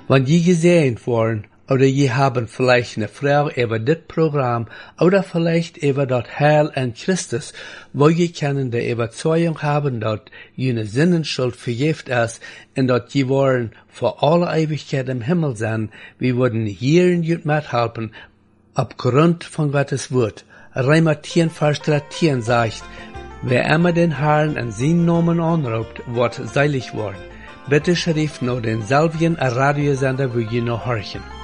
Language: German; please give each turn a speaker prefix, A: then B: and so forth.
A: Wenn je gesehen worden, oder je haben vielleicht eine Frau über das Programm oder vielleicht über das Heil an Christus, wo je können die Überzeugung haben, dass jene Sinnenschuld vergift ist und dass je wollen vor alle Ewigkeit im Himmel sein, wir würden hier in jut mithelfen, aufgrund von Gottes Wort. Römer 10, Vers 13 sagt, wer immer den Herrn an seinen Namen anruft, wird seilig worden. Bitte schrift nur den selben Radiosender, wo je noch horchen.